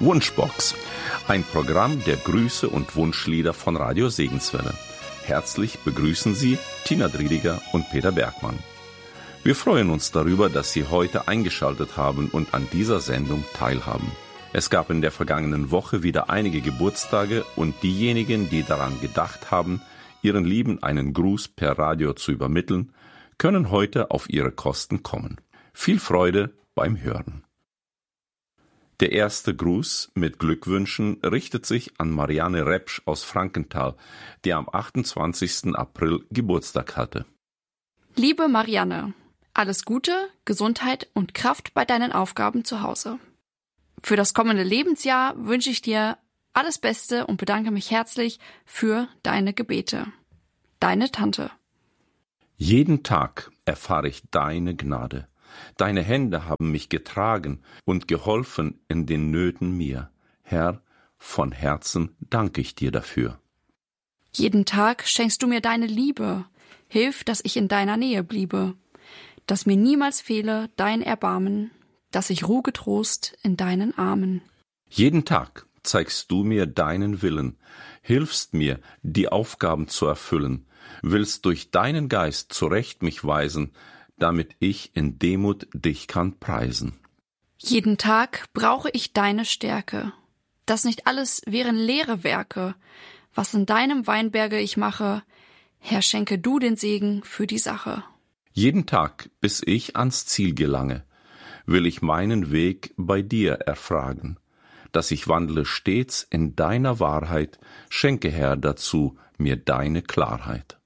Wunschbox, ein Programm der Grüße und Wunschlieder von Radio Segenswelle. Herzlich begrüßen Sie Tina Driediger und Peter Bergmann. Wir freuen uns darüber, dass Sie heute eingeschaltet haben und an dieser Sendung teilhaben. Es gab in der vergangenen Woche wieder einige Geburtstage und diejenigen, die daran gedacht haben, ihren Lieben einen Gruß per Radio zu übermitteln, können heute auf ihre Kosten kommen. Viel Freude beim Hören. Der erste Gruß mit Glückwünschen richtet sich an Marianne Repsch aus Frankenthal, die am 28. April Geburtstag hatte. Liebe Marianne, alles Gute, Gesundheit und Kraft bei deinen Aufgaben zu Hause. Für das kommende Lebensjahr wünsche ich dir alles Beste und bedanke mich herzlich für deine Gebete. Deine Tante. Jeden Tag erfahre ich deine Gnade. Deine Hände haben mich getragen und geholfen in den Nöten mir. Herr, von Herzen danke ich dir dafür. Jeden Tag schenkst du mir deine Liebe. Hilf, dass ich in deiner Nähe bliebe. Dass mir niemals fehle dein Erbarmen. Dass ich ruhe getrost in deinen Armen. Jeden Tag zeigst du mir deinen Willen. Hilfst mir, die Aufgaben zu erfüllen. Willst durch deinen Geist zurecht mich weisen, damit ich in Demut dich kann preisen. Jeden Tag brauche ich deine Stärke. Das nicht alles wären leere Werke. Was in deinem Weinberge ich mache, Herr, schenke du den Segen für die Sache. Jeden Tag, bis ich ans Ziel gelange, will ich meinen Weg bei dir erfragen. Dass ich wandle stets in deiner Wahrheit, schenke, Herr, dazu mir deine Klarheit.